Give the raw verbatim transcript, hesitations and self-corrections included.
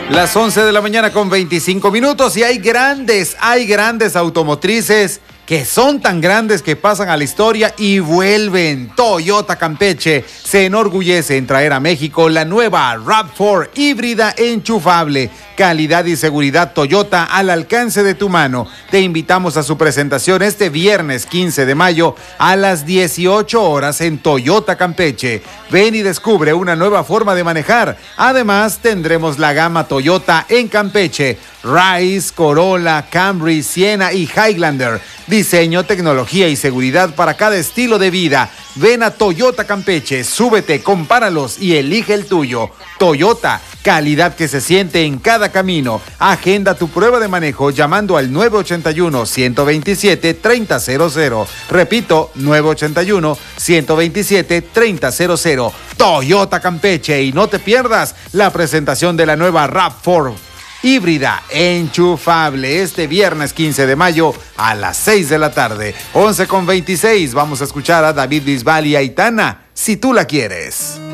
Las once de la mañana con veinticinco minutos y hay grandes, hay grandes automotrices que son tan grandes que pasan a la historia y vuelven. Toyota Campeche se enorgullece en traer a México la nueva RAV cuatro híbrida enchufable. Calidad y seguridad Toyota al alcance de tu mano. Te invitamos a su presentación este viernes quince de mayo a las dieciocho horas en Toyota Campeche. Ven y descubre una nueva forma de manejar. Además, tendremos la gama Toyota en Campeche. Rise, Corolla, Camry, Siena y Highlander. Diseño, tecnología y seguridad para cada estilo de vida. Ven a Toyota Campeche, súbete, compáralos y elige el tuyo. Toyota, calidad que se siente en cada camino. Agenda tu prueba de manejo llamando al nueve ocho uno, uno dos siete, tres cero cero cero. Repito, nueve ocho uno, uno dos siete, tres cero cero cero. Toyota Campeche, y no te pierdas la presentación de la nueva RAV cuatro híbrida enchufable este viernes quince de mayo a las seis de la tarde. once con veintiséis, vamos a escuchar a David Bisbal y Aitana, Si tú la quieres.